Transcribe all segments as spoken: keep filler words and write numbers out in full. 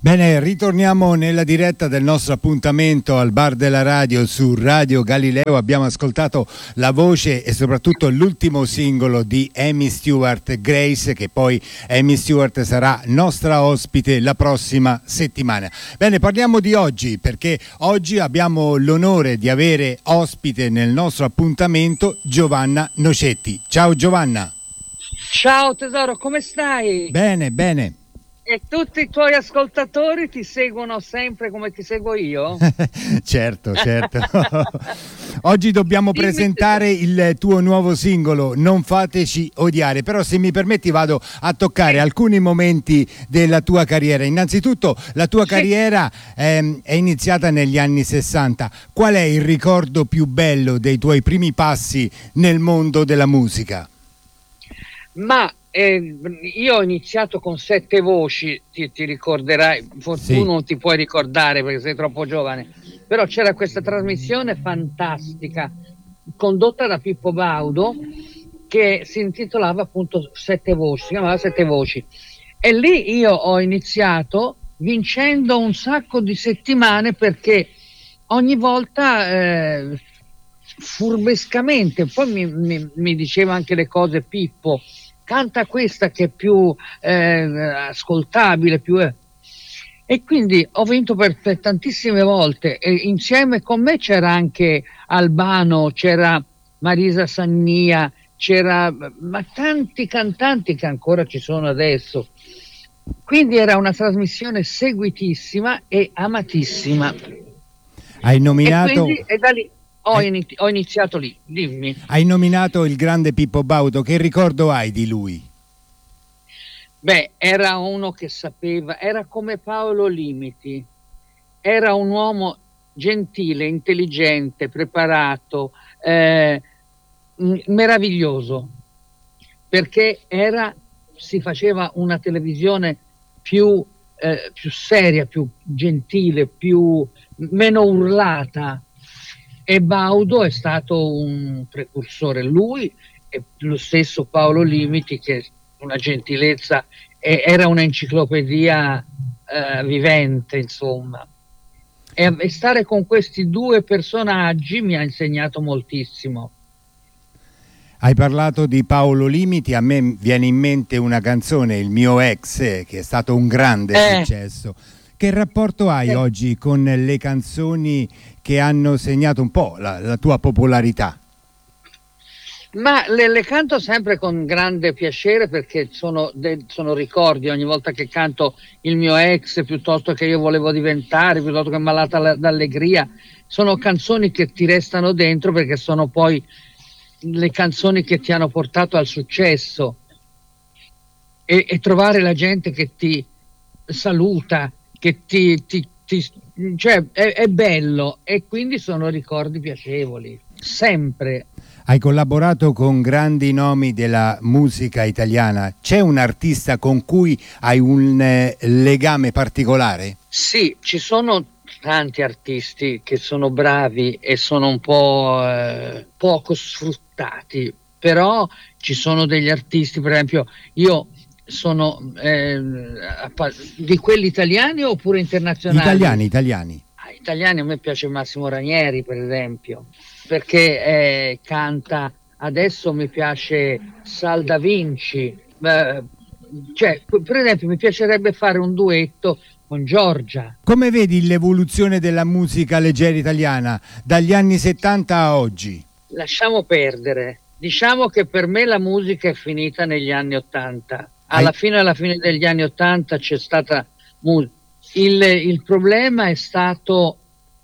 Bene, ritorniamo nella diretta del nostro appuntamento al Bar della Radio su Radio Galileo. Abbiamo ascoltato la voce e soprattutto l'ultimo singolo di Amy Stewart, Grace, che poi Amy Stewart sarà nostra ospite la prossima settimana. Bene, parliamo di oggi, perché oggi abbiamo l'onore di avere ospite nel nostro appuntamento Giovanna Nocetti. Ciao Giovanna. Ciao tesoro, come stai? Bene, bene. E tutti i tuoi ascoltatori ti seguono sempre come ti seguo io? Certo, certo. Oggi dobbiamo Dimmi presentare se... il tuo nuovo singolo, Non fateci odiare, però se mi permetti vado a toccare alcuni momenti della tua carriera. Innanzitutto la tua sì. carriera ehm, è iniziata negli anni sessanta. Qual è il ricordo più bello dei tuoi primi passi nel mondo della musica? Ma eh, io ho iniziato con Sette Voci, ti, ti ricorderai, forse sì. tu non ti puoi ricordare perché sei troppo giovane, però c'era questa trasmissione fantastica condotta da Pippo Baudo che si intitolava appunto Sette Voci, si chiamava Sette Voci, e lì io ho iniziato vincendo un sacco di settimane perché ogni volta eh, furbescamente, poi mi, mi, mi diceva anche le cose Pippo, canta questa che è più eh, ascoltabile, più eh. E quindi ho vinto per, per tantissime volte, e insieme con me c'era anche Albano, c'era Marisa Sannia, c'era ma tanti cantanti che ancora ci sono adesso, quindi era una trasmissione seguitissima e amatissima. Hai nominato e, quindi, e da lì Ho, inizi- ho iniziato lì, dimmi. Hai nominato il grande Pippo Baudo, che ricordo hai di lui? Beh, era uno che sapeva, era come Paolo Limiti, era un uomo gentile, intelligente, preparato, eh, meraviglioso, perché era, si faceva una televisione più, eh, più seria, più gentile, più, meno urlata. E Baudo è stato un precursore, lui e lo stesso Paolo Limiti, che una gentilezza, e era un'enciclopedia eh, vivente, insomma, e, e stare con questi due personaggi mi ha insegnato moltissimo. Hai parlato di Paolo Limiti, a me viene in mente una canzone, Il mio ex, che è stato un grande eh. successo. Che rapporto hai eh. oggi con le canzoni che hanno segnato un po' la, la tua popolarità? Ma le, le canto sempre con grande piacere, perché sono, de, sono ricordi. Ogni volta che canto Il mio ex, piuttosto che Io volevo diventare, piuttosto che Malata d'allegria, sono canzoni che ti restano dentro, perché sono poi le canzoni che ti hanno portato al successo, e, e trovare la gente che ti saluta, che ti, ti, ti cioè è, è bello, e quindi sono ricordi piacevoli, sempre. Hai collaborato con grandi nomi della musica italiana. C'è un artista con cui hai un eh, legame particolare? Sì, ci sono tanti artisti che sono bravi e sono un po' eh, poco sfruttati, però ci sono degli artisti, per esempio io sono eh, di quelli italiani oppure internazionali? Italiani, italiani. Ah, italiani, a me piace Massimo Ranieri, per esempio, perché eh, canta. Adesso mi piace Sal Da Vinci, eh, cioè, per esempio mi piacerebbe fare un duetto con Giorgia. Come vedi l'evoluzione della musica leggera italiana dagli anni settanta a oggi? Lasciamo perdere, diciamo che per me la musica è finita negli anni ottanta. Alla Hai... fine, alla fine degli anni ottanta c'è stata musica. Il, il problema è stato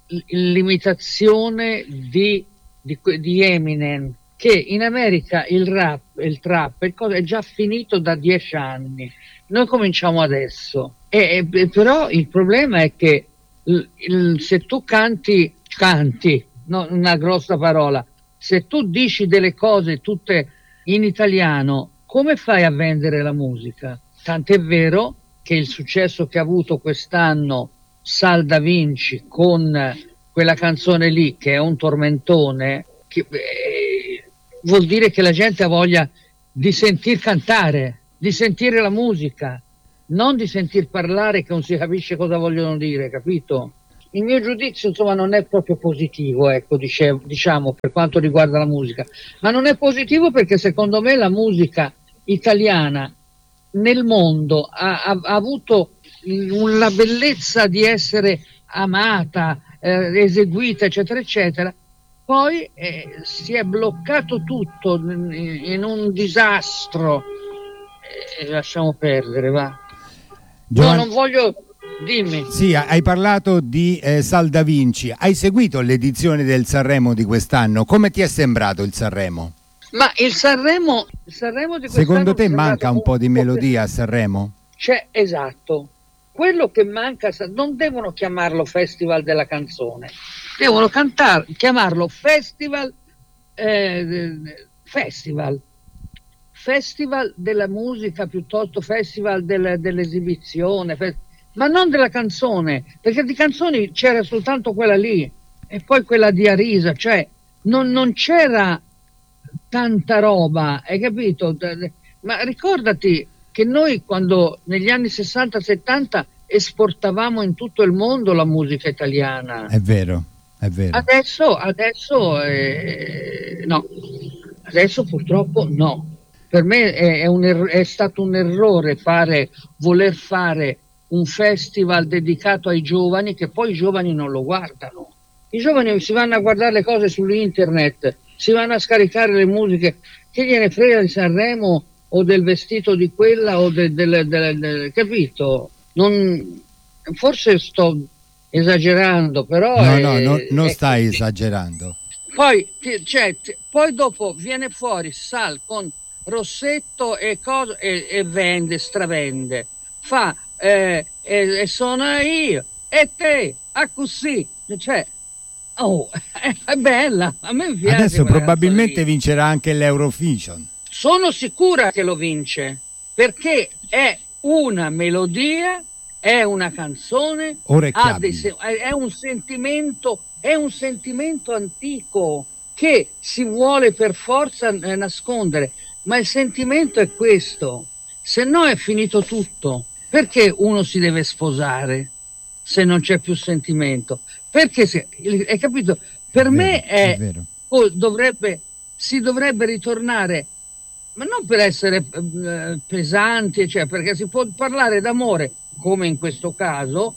l'imitazione di, di, di Eminem, che in America il rap, il trap, il cosa, è già finito da dieci anni. Noi cominciamo adesso. E, e, però il problema è che il, il, se tu canti, canti, no, una grossa parola, se tu dici delle cose tutte in italiano, come fai a vendere la musica? Tant'è vero che il successo che ha avuto quest'anno Sal Da Vinci con quella canzone lì, che è un tormentone, che, eh, vuol dire che la gente ha voglia di sentir cantare, di sentire la musica, non di sentir parlare che non si capisce cosa vogliono dire, capito? Il mio giudizio, insomma, non è proprio positivo, ecco, dicevo, diciamo, per quanto riguarda la musica, ma non è positivo perché secondo me la musica italiana nel mondo ha, ha, ha avuto la bellezza di essere amata, eh, eseguita, eccetera, eccetera. Poi eh, si è bloccato tutto in, in un disastro. Eh, lasciamo perdere, va. Giovan- No, non voglio. Dimmi. Sì, hai parlato di eh, Sal da Vinci. Hai seguito l'edizione del Sanremo di quest'anno? Come ti è sembrato il Sanremo? Ma il Sanremo, il Sanremo di quest'anno Secondo te mi è sembrato manca un po' di po' melodia a Sanremo? C'è, esatto. Quello che manca, non devono chiamarlo Festival della canzone, devono cantar, chiamarlo Festival, eh, Festival, Festival della musica, piuttosto Festival del, dell'esibizione, fe- ma non della canzone, perché di canzoni c'era soltanto quella lì e poi quella di Arisa, cioè non, non c'era tanta roba, hai capito? Ma ricordati che noi quando negli anni sessanta settanta esportavamo in tutto il mondo la musica italiana. È vero, è vero. Adesso, adesso eh, no, adesso purtroppo no. Per me è, è, un er- è stato un errore fare, voler fare un festival dedicato ai giovani, che poi i giovani non lo guardano. I giovani si vanno a guardare le cose su internet, si vanno a scaricare le musiche, che gliene frega di Sanremo o del vestito di quella o del, del, del, del capito? Non, forse sto esagerando, però No, è, no, no, non è stai così. esagerando. Poi, ti- cioè, ti- poi dopo viene fuori Sal con Rossetto e, cosa, e, e vende, stravende, fa eh, e, e sono io e te, a così, cioè, oh, è bella, a me piace. Adesso quella probabilmente canzone lì. vincerà anche l'Eurovision. Sono sicura che lo vince, perché è una melodia, è una canzone, ha dei Orecchiabile. se- è un sentimento, è un sentimento antico che si vuole per forza eh, nascondere, ma il sentimento è questo, se no è finito tutto. Perché uno si deve sposare se non c'è più sentimento? Perché se, hai capito? Per È me vero, è, è vero. oh, dovrebbe, si dovrebbe ritornare, ma non per essere eh, pesanti, cioè, perché si può parlare d'amore, come in questo caso,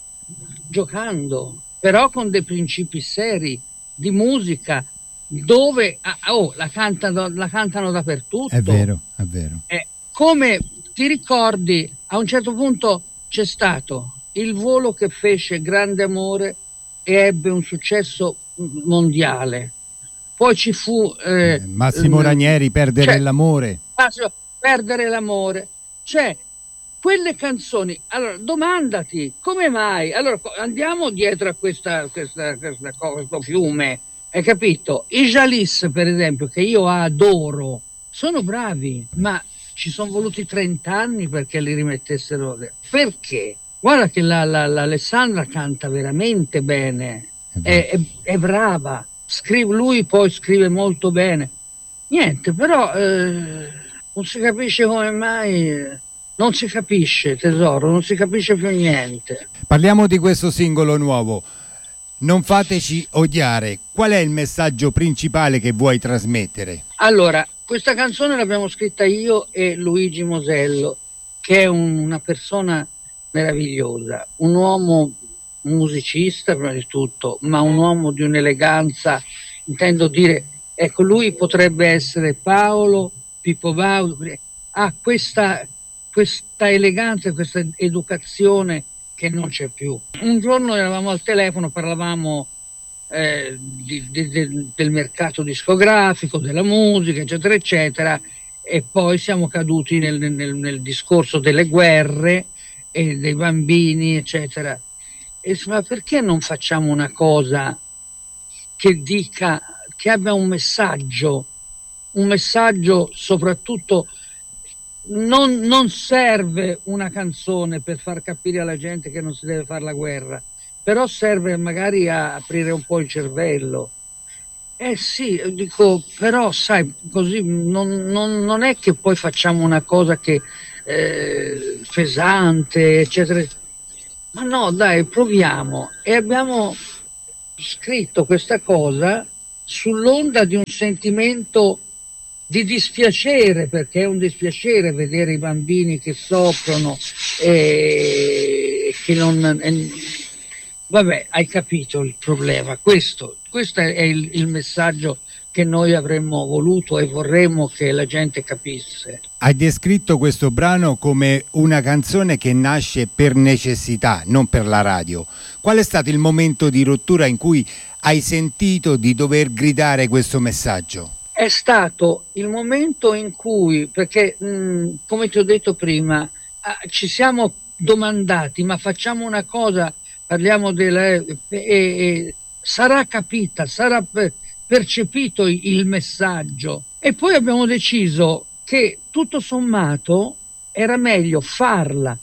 giocando, però con dei principi seri, di musica, dove ah, oh, la, cantano, la cantano dappertutto. È vero, è vero. Eh, come ti ricordi, a un certo punto c'è stato il volo che fece Grande Amore e ebbe un successo mondiale. Poi ci fu eh, Eh, Massimo ehm, Ranieri, Perdere cioè, l'amore. Massimo, Perdere l'amore. Cioè, quelle canzoni, allora domandati come mai? Allora andiamo dietro a questa, questa, questa, questo fiume, hai capito? I Jalis, per esempio, che io adoro, sono bravi, ma ci sono voluti trenta anni perché li rimettessero. Perché? Guarda che la, la, la Alessandra canta veramente bene, è, è, è brava, scrive, lui poi scrive molto bene. Niente, però eh, non si capisce come mai, eh, non si capisce, tesoro, non si capisce più niente. Parliamo di questo singolo nuovo. Non fateci odiare. Qual è il messaggio principale che vuoi trasmettere? Allora, questa canzone l'abbiamo scritta io e Luigi Mosello, che è un- una persona meravigliosa, un uomo musicista prima di tutto, ma un uomo di un'eleganza, intendo dire, ecco, lui potrebbe essere Paolo Pippo Baudo, ha questa, questa eleganza, questa educazione che non c'è più. Un giorno eravamo al telefono, parlavamo eh, di- di- del- del mercato discografico, della musica, eccetera, eccetera, e poi siamo caduti nel, nel- nel discorso delle guerre e dei bambini, eccetera. E dice, ma perché non facciamo una cosa che dica, che abbia un messaggio, un messaggio soprattutto. Non, non serve una canzone per far capire alla gente che non si deve fare la guerra, però serve magari a aprire un po' il cervello. Eh sì, dico, però sai, così non, non- non è che poi facciamo una cosa che eh, pesante, eccetera. Ma no, dai, proviamo. E abbiamo scritto questa cosa sull'onda di un sentimento di dispiacere, perché è un dispiacere vedere i bambini che soffrono e che non... E, vabbè, hai capito il problema. Questo, questo è il, il messaggio che noi avremmo voluto e vorremmo che la gente capisse. Hai descritto questo brano come una canzone che nasce per necessità, non per la radio. Qual è stato il momento di rottura in cui hai sentito di dover gridare questo messaggio? È stato il momento in cui, perché mh, come ti ho detto prima, ah, ci siamo domandati, ma facciamo una cosa, parliamo della... E, e, sarà capita, sarà percepito il messaggio. E poi abbiamo deciso che tutto sommato era meglio farla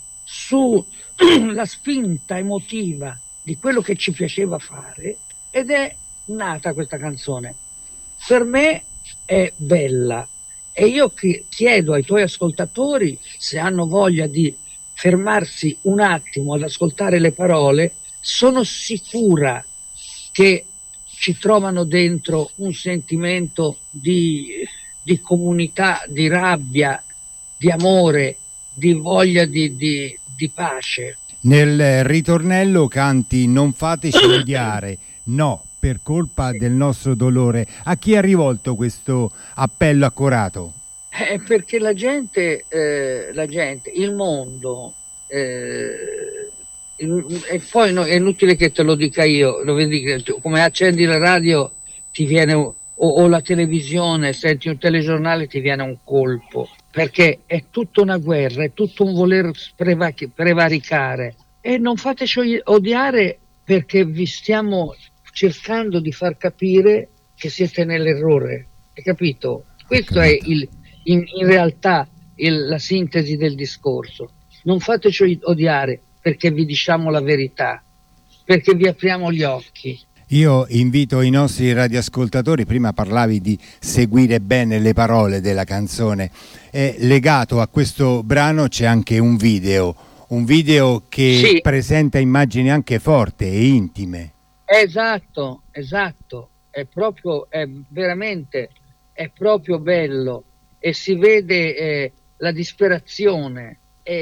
sulla spinta emotiva di quello che ci piaceva fare, ed è nata questa canzone. Per me è bella e io chiedo ai tuoi ascoltatori, se hanno voglia di fermarsi un attimo ad ascoltare le parole, sono sicura che ci trovano dentro un sentimento di, di comunità, di rabbia, di amore, di voglia di, di, di pace. Nel ritornello canti "non fateci odiare", no, per colpa del nostro dolore. A chi ha rivolto questo appello accorato? Eh, perché la gente, eh, la gente, il mondo, eh, il, e poi no, è inutile che te lo dica io, lo vedi che tu, come accendi la radio ti viene, o, o la televisione, senti un telegiornale, ti viene un colpo, perché è tutta una guerra, è tutto un voler prevaricare. E non fateci odiare perché vi stiamo cercando di far capire che siete nell'errore, hai capito? Questo è il, in, in realtà il, la sintesi del discorso. Non fateci odiare perché vi diciamo la verità, perché vi apriamo gli occhi. Io invito i nostri radioascoltatori, prima parlavi di seguire bene le parole della canzone, e legato a questo brano c'è anche un video, un video che sì. presenta immagini anche forti e intime. Esatto, esatto, è proprio, è veramente, è proprio bello e si vede eh, la disperazione,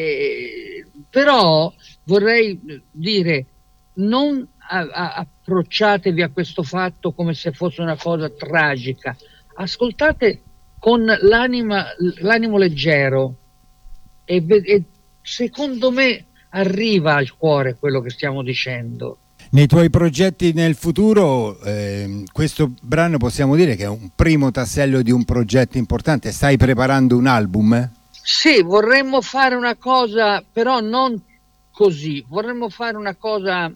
eh, però vorrei dire, non a, a, approcciatevi a questo fatto come se fosse una cosa tragica, ascoltate con l'anima, l'animo leggero e, e secondo me arriva al cuore quello che stiamo dicendo. Nei tuoi progetti nel futuro, eh, questo brano possiamo dire che è un primo tassello di un progetto importante. Stai preparando un album? Sì, vorremmo fare una cosa, però non così, vorremmo fare una cosa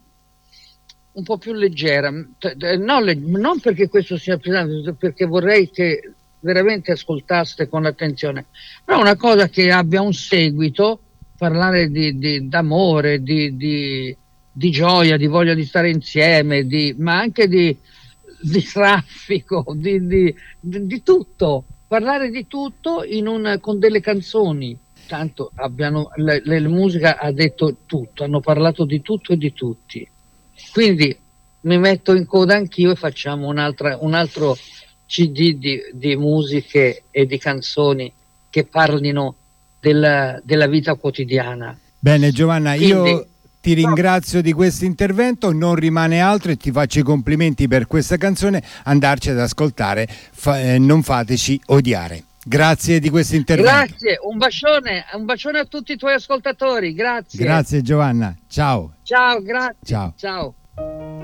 un po' più leggera, non, non perché questo sia pesante, perché vorrei che veramente ascoltaste con attenzione, però una cosa che abbia un seguito, parlare di, di, d'amore, di, di, di gioia, di voglia di stare insieme, di, ma anche di, di traffico, di, di, di, di tutto, parlare di tutto in un, con delle canzoni. Tanto abbiano, la, la musica ha detto tutto, hanno parlato di tutto e di tutti. Quindi mi metto in coda anch'io e facciamo un'altra, un altro C D di, di musiche e di canzoni che parlino della, della vita quotidiana. Bene Giovanna, Quindi, io ti ringrazio di questo intervento, non rimane altro e ti faccio i complimenti per questa canzone, andarci ad ascoltare, fa, eh, Non fateci odiare. Grazie di questo intervento. Grazie, un bacione, un bacione a tutti i tuoi ascoltatori, grazie. Grazie Giovanna, ciao. Ciao, grazie. Ciao. Ciao.